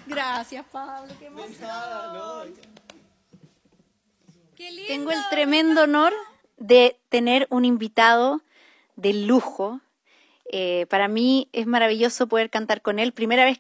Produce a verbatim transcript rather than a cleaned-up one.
Gracias, Pablo, qué emoción. Nada, no. Qué lindo. Tengo el tremendo honor de tener un invitado de lujo. Eh, para mí es maravilloso poder cantar con él. Primera vez